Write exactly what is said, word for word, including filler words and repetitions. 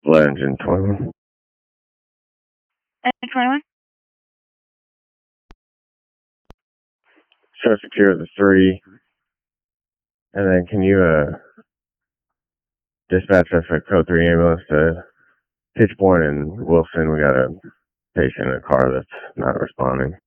Blood engine twenty-one. Engine twenty-one? Show secure the three. And then can you uh dispatch us a code three ambulance to Pitch Point and Wilson? We got a patient in a car that's not responding.